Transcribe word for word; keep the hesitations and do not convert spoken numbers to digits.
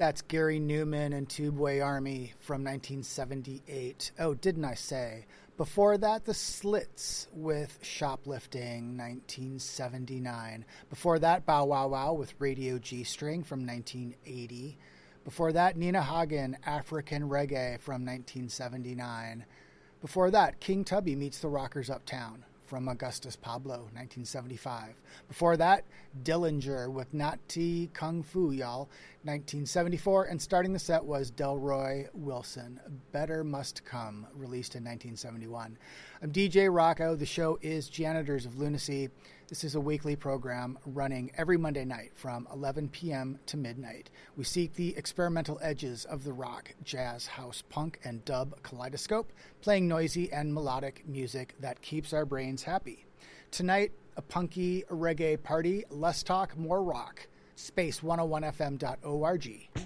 That's Gary Newman and Tubeway Army from nineteen seventy-eight. Oh, didn't I say? Before that, The Slits with Shoplifting, nineteen seventy-nine. Before that, Bow Wow Wow with Radio G-String from nineteen eighty. Before that, Nina Hagen, African Reggae from nineteen seventy-nine. Before that, King Tubby Meets the Rockers Uptown from Augustus Pablo, nineteen seventy-five. Before that, Dillinger with Nati Kung Fu, y'all, nineteen seventy-four. And starting the set was Delroy Wilson, Better Must Come, released in nineteen seventy-one. I'm D J Rocco. The show is Janitors of Lunacy. This is a weekly program running every Monday night from eleven p.m. to midnight. We seek the experimental edges of the rock, jazz, house, punk, and dub kaleidoscope, playing noisy and melodic music that keeps our brains happy. Tonight, a punky reggae party, less talk, more rock. space one oh one f m dot org.